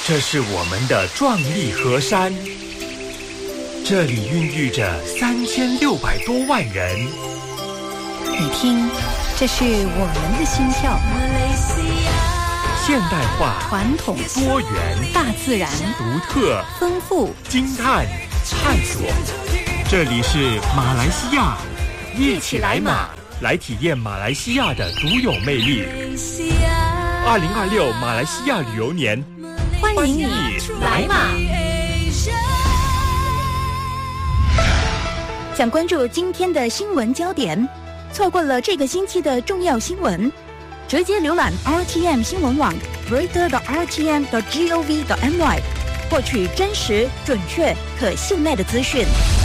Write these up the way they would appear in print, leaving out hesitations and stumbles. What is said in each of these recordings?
这是我们的壮丽河山，这里孕育着3600多万人。 你听，这是我们的心跳。 现代化、 传统、 多元、 大自然、 独特、 丰富、 惊叹、探索。这里是马来西亚，一起来马，来体验马来西亚的独有魅力。2026马来西亚旅游年， 欢迎你来马。想关注今天的新闻焦点，错过了这个星期的重要新闻，直接浏览 RTM 新闻网 reader.rtm.gov.my 获取真实、准确、可信赖的资讯。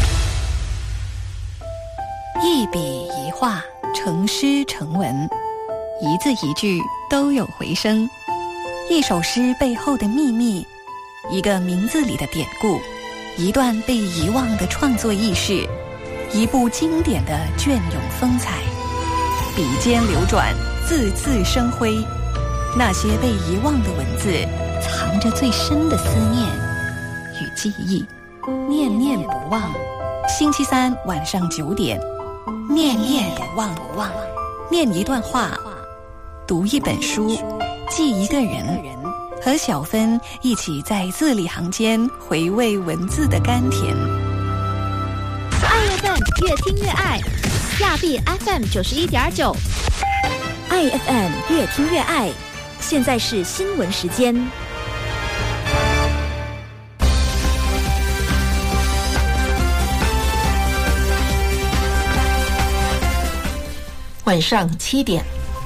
一笔一画，成诗成文，一字一句都有回声。一首诗背后的秘密，一个名字里的典故，一段被遗忘的创作轶事，一部经典的隽永风采。笔尖流转，字字生辉，那些被遗忘的文字，藏着最深的思念与记忆，念念不忘。星期三晚上9点，念念不忘，念一段话，读一本书，记一个人，和小芬一起在字里行间回味文字的甘甜。 爱FM越听越爱，亚庇 FM 91.9，爱 FM 越听越爱。现在是新闻时间。 晚上7点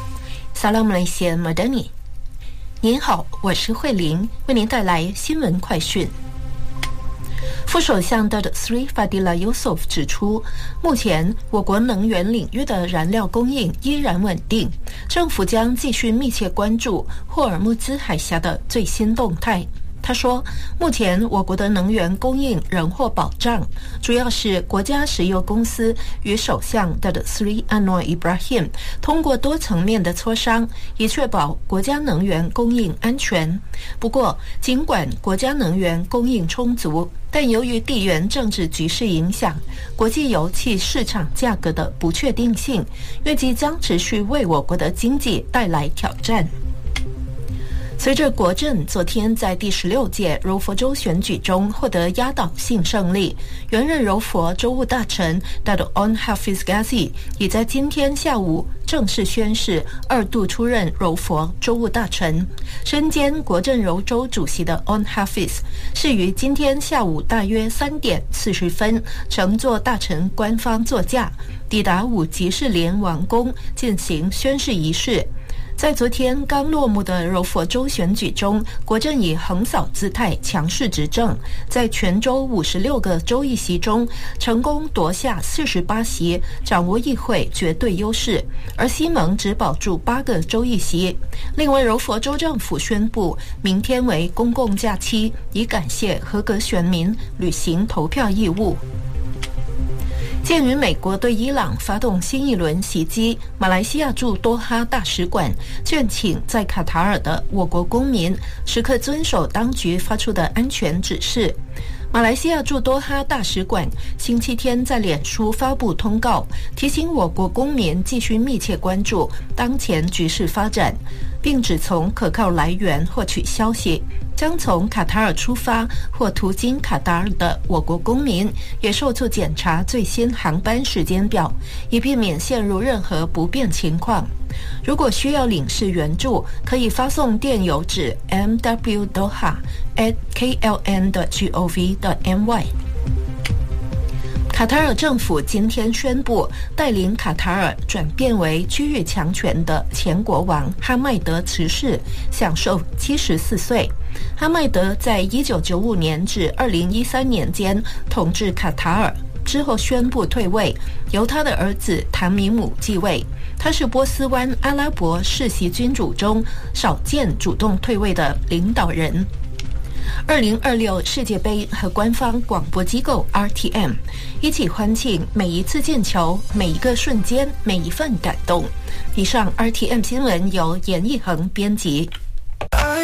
Salam Malaysia Madani， 您好，我是慧玲，为您带来新闻快讯。副首相的 Sri Fadila Yusof 指出，目前我国能源领域的燃料供应依然稳定，政府将继续密切关注霍尔木兹海峡的最新动态。他说，目前我国的能源供应仍获保障，主要是国家石油公司与首相的 Sri Anwar Ibrahim 通过多层面的磋商，以确保国家能源供应安全。不过，尽管国家能源供应充足，但由于地缘政治局势影响，国际油气市场价格的不确定性，预计将持续为我国的经济带来挑战。随着国阵昨天在第16届柔佛州选举中获得压倒性胜利，原任柔佛州务大臣 Dato' Onn Hafiz Ghazi 已在今天下午正式宣誓2度出任柔佛州务大臣。身兼国阵柔州主席的 Onn Hafiz 是于今天下午大约3点40分乘坐大臣官方座驾抵达5级士联王宫进行宣誓仪式。在昨天刚落幕的柔佛州选举中，国阵以横扫姿态强势执政，在全州56个州议席中成功夺下48席，掌握议会绝对优势，而西蒙只保住8个州议席。另外，柔佛州政府宣布明天为公共假期，以感谢合格选民履行投票义务。鉴于美国对伊朗发动新一轮袭击，马来西亚驻多哈大使馆劝请在卡塔尔的我国公民时刻遵守当局发出的安全指示。马来西亚驻多哈大使馆星期天在脸书发布通告，提醒我国公民继续密切关注当前局势发展，并只从可靠来源获取消息。将从卡塔尔出发或途经卡塔尔的我国公民也受促检查最新航班时间表，以避免陷入任何不便情况。如果需要领事援助，可以发送电邮至 mwdoha@kln.gov.my。卡塔尔政府今天宣布，带领卡塔尔转变为区域强权的前国王哈迈德辞世，享受74岁。哈迈德在1995年至2013年间统治卡塔尔，之后宣布退位，由他的儿子塔米姆继位。他是波斯湾阿拉伯世袭君主中少见主动退位的领导人。2026世界杯和官方广播机构 RTM 一起欢庆每一次进球、每一个瞬间、每一份感动。以上 RTM 新闻由严艺恒编辑。